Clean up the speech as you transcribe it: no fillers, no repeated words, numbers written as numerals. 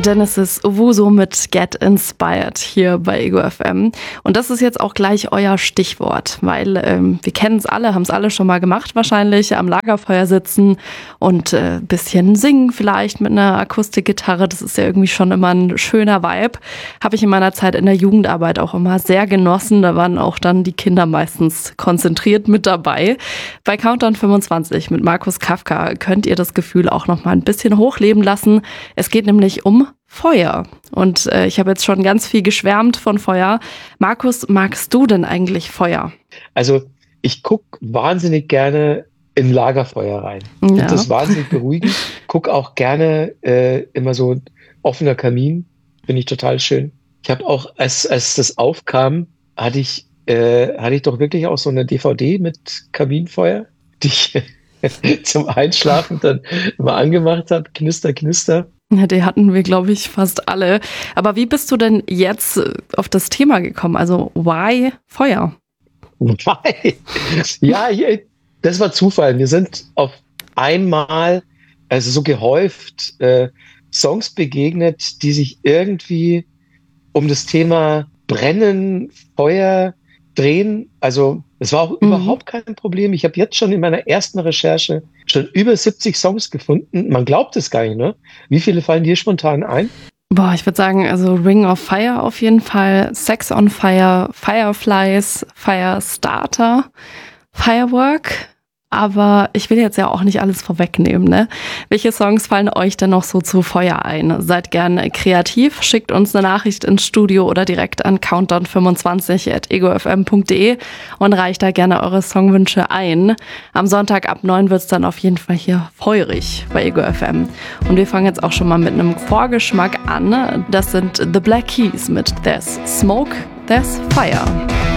Genesis Owusu mit Get Inspired hier bei Ego FM. Und das ist jetzt auch gleich euer Stichwort, weil wir kennen es alle, haben es alle schon mal gemacht wahrscheinlich, am Lagerfeuer sitzen und ein bisschen singen vielleicht mit einer Akustikgitarre. Das ist ja irgendwie schon immer ein schöner Vibe. Habe ich in meiner Zeit in der Jugendarbeit auch immer sehr genossen. Da waren auch dann die Kinder meistens konzentriert mit dabei. Bei Countdown 25 mit Markus Kafka könnt ihr das Gefühl auch noch mal ein bisschen hochleben lassen. Es geht nämlich um Feuer. Und ich habe jetzt schon ganz viel geschwärmt von Feuer. Markus, magst du denn eigentlich Feuer? Also ich gucke wahnsinnig gerne in Lagerfeuer rein. Ich finde das wahnsinnig beruhigend. Guck auch gerne immer so offener Kamin. Finde ich total schön. Ich habe auch, als das aufkam, hatte ich doch wirklich auch so eine DVD mit Kaminfeuer, die ich zum Einschlafen dann immer angemacht habe. Knister, knister. Ja, die hatten wir, glaube ich, fast alle. Aber wie bist du denn jetzt auf das Thema gekommen? Also, why Feuer? Why? Ja, das war Zufall. Mir sind auf einmal, also so gehäuft, Songs begegnet, die sich irgendwie um das Thema Brennen, Feuer drehen. Also es war auch überhaupt kein Problem. Ich habe jetzt schon in meiner ersten Recherche schon über 70 Songs gefunden. Man glaubt es gar nicht, ne? Wie viele fallen dir spontan ein? Boah, ich würde sagen, also Ring of Fire auf jeden Fall, Sex on Fire, Fireflies, Firestarter, Firework. Aber ich will jetzt ja auch nicht alles vorwegnehmen, ne? Welche Songs fallen euch denn noch so zu Feuer ein? Seid gerne kreativ, schickt uns eine Nachricht ins Studio oder direkt an countdown25@egofm.de und reicht da gerne eure Songwünsche ein. Am Sonntag ab 9 wird's dann auf jeden Fall hier feurig bei Ego FM. Und wir fangen jetzt auch schon mal mit einem Vorgeschmack an. Das sind The Black Keys mit There's Smoke, There's Fire.